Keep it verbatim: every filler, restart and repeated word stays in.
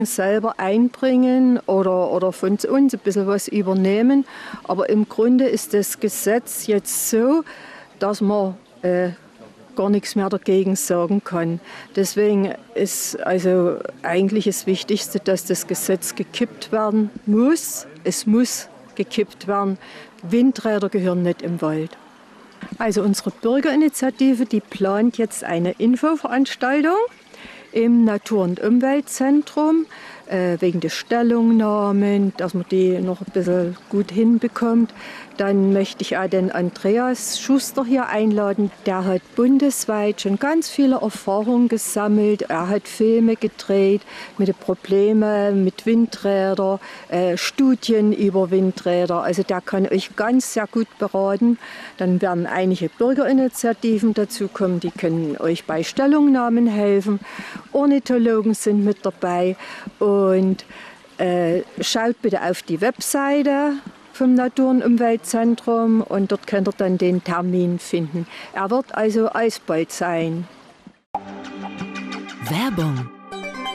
selber einbringen oder, oder von uns ein bisschen was übernehmen. Aber im Grunde ist das Gesetz jetzt so, dass man äh, gar nichts mehr dagegen sagen kann. Deswegen ist also eigentlich das Wichtigste, dass das Gesetz gekippt werden muss. Es muss gekippt werden. Windräder gehören nicht im Wald. Also unsere Bürgerinitiative, die plant jetzt eine Infoveranstaltung im Natur- und Umweltzentrum äh, wegen der Stellungnahmen, dass man die noch ein bisschen gut hinbekommt. Dann möchte ich auch den Andreas Schuster hier einladen. Der hat bundesweit schon ganz viele Erfahrungen gesammelt. Er hat Filme gedreht mit den Problemen mit Windrädern, äh, Studien über Windräder. Also der kann euch ganz sehr gut beraten. Dann werden einige Bürgerinitiativen dazukommen, die können euch bei Stellungnahmen helfen. Ornithologen sind mit dabei. Und äh, schaut bitte auf die Webseite vom Natur- und Umweltzentrum und dort könnt ihr dann den Termin finden. Er wird also alsbald sein. Werbung